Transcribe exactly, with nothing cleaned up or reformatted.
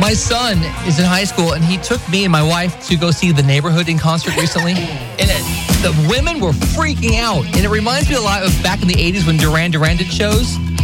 My son is in high school, and he took me and my wife to go see The Neighborhood in concert recently. And it, the women were freaking out. And it reminds me a lot of back in the eighties when Duran Duran did shows.